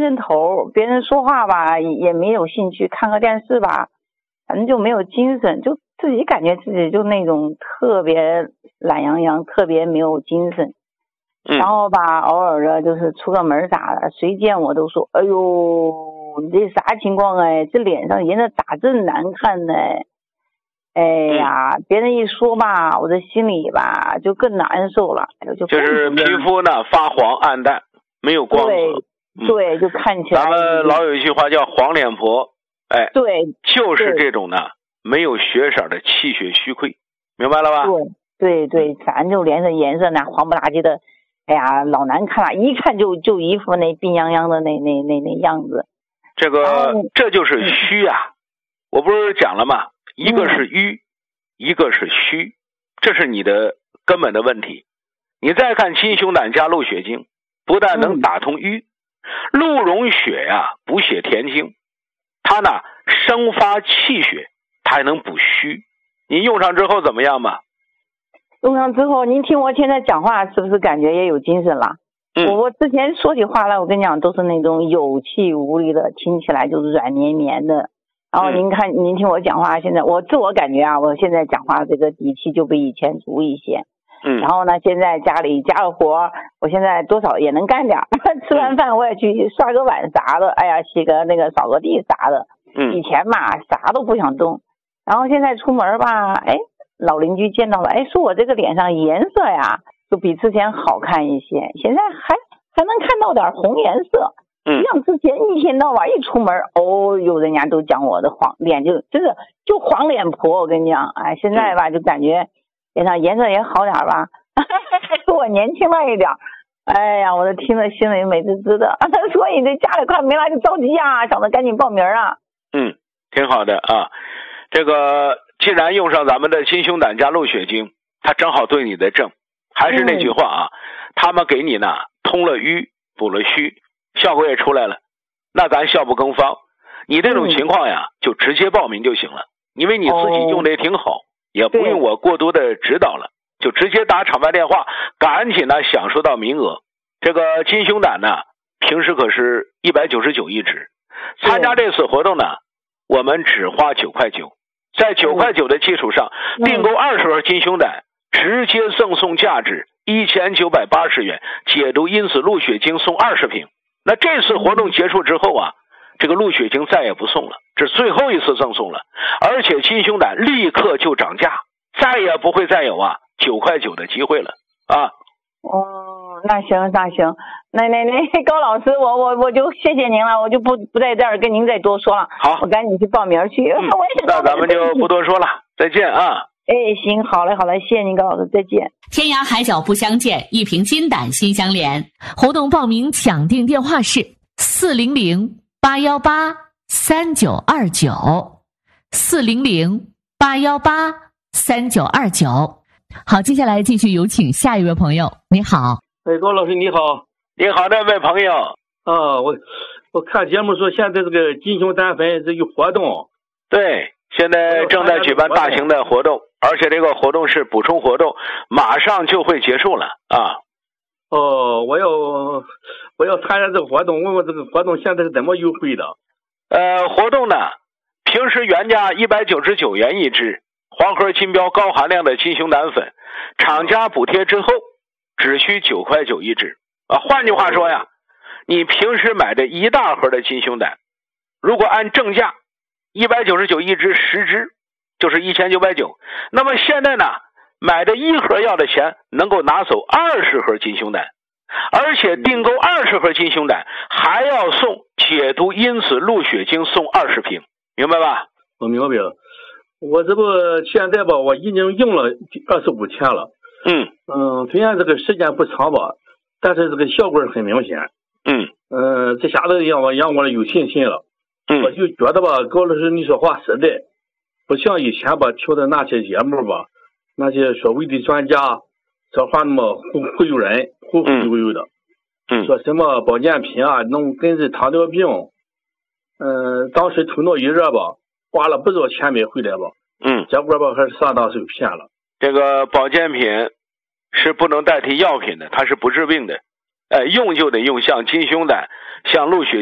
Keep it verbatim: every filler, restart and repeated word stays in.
神头，别人说话吧也没有兴趣，看个电视吧，反正就没有精神，就自己感觉自己就那种特别懒洋洋，特别没有精神。 嗯、 然后吧，偶尔的就是出个门啥的，谁见我都说：“哎呦，你这啥情况哎？这脸上颜色咋这么难看呢？”哎呀，嗯、别人一说吧，我这心里吧就更难受了，就就是皮肤呢发黄暗淡，没有光泽。 对、嗯、对，就看起来。 咱们老有一句话叫黄脸婆，哎， 对， 就是这种呢，没有血色的气血虚亏，明白了吧？ 对对对，反正就脸色颜色呢黄不拉几的。哎呀，老难看了，一看就就一副那病殃殃的那那那那样子。 这个这就是虚啊！嗯、我不是讲了吗？一个是瘀，嗯、一个是虚，这是你的根本的问题。你再看金胸胆加鹿血经，不但能打通瘀，嗯、鹿茸血呀、啊、补血填精，它呢生发气血，它还能补虚。您用上之后怎么样嘛？ 用上之后，您听我现在讲话是不是感觉也有精神了？ 嗯、 我我之前说起话来，我跟你讲都是那种有气无力的，听起来就是软绵绵的。然后您看，嗯、您听我讲话，现在我自我感觉啊，我现在讲话这个底气就比以前足一些。 嗯。 然后呢，现在家里家的活，我现在多少也能干点。吃完饭我也去刷个碗啥的，哎呀，洗个那个扫个地啥的。 嗯。 以前嘛，啥都不想动。然后现在出门吧，哎。老邻居见到了，哎，说我这个脸上颜色呀，就比之前好看一些，现在还还能看到点红颜色。 嗯， 像之前一天到晚一出门，哦，有人家都讲我的黄脸就真的就黄脸婆，我跟你讲，哎，现在吧就感觉脸上颜色也好点吧，还说我年轻了一点。哎呀，我这听着心里美滋滋的。所以这家里快没了就着急啊，想着赶紧报名啊。 嗯，挺好的啊，这个。既然用上咱们的金胸胆加鹿血经，它正好对你的症。还是那句话啊，嗯、他们给你呢通了瘀补了虚，效果也出来了，那咱效不更方。你这种情况呀，嗯、就直接报名就行了，因为你自己用的也挺好，哦、也不用我过多的指导了，就直接打场外电话，赶紧呢享受到名额。这个金胸胆呢，平时可是一百九十九一支，参加这次活动呢，我们只花九块九。在九块九的基础上，嗯、订购二十盒金胸胆，直接赠送价值一千九百八十元，解毒因子鹿血经送二十瓶。那这次活动结束之后啊，这个鹿血经再也不送了，这是最后一次赠送了，而且金胸胆立刻就涨价，再也不会再有啊九块九的机会了啊。 哦，那行那行，那那那高老师，我我我就谢谢您了，我就不不在这儿跟您再多说了。 好， 我赶紧去报名去。 嗯、我也那咱们就不多说了，再见啊。 哎，行，好嘞好嘞，谢谢您高老师，再见。 天涯海角不相见，一瓶金胆心相连。活动报名抢订电话是四零零八幺八三九二九，四零零八幺八三九二九。好，接下来继续有请下一位朋友。你好， 哎，高老师你好。 你好，这位朋友。 啊，我我看节目说现在这个金胸胆粉这有活动。 对，现在正在举办大型的活动，而且这个活动是补充活动，马上就会结束了啊。 哦，我要我要参加这个活动，问问这个活动现在是怎么优惠的？ 呃，活动呢，平时原价一百九十九元一支。黄河金标高含量的金胸胆粉，厂家补贴之后只需九块九一支啊。换句话说呀，你平时买的一大盒的金胸胆，如果按正价一百九十九一支十支，就是一千九百九。那么现在呢，买的一盒药的钱能够拿走二十盒金胸胆，而且订购二十盒金胸胆还要送解毒因子鹿血经送二十瓶，明白吧？ 我明白了。我这不现在吧，我已经用了二十五天了。 嗯嗯，虽然这个时间不长吧，但是这个效果很明显。 嗯嗯，这下子让我让我有信心了。 嗯， 我就觉得吧，高老师你说话实在，不像以前吧听的那些节目吧，那些所谓的专家说话那么忽忽悠人，忽忽悠悠的。 嗯， 说什么保健品啊，能根治糖尿病。嗯，当时头脑一热吧。花了不少钱买回来吧， 嗯， 结果吧还是上当受骗了。 这个保健品是不能代替药品的，它是不治病的，呃，用就得用像金胸胆、像鹿血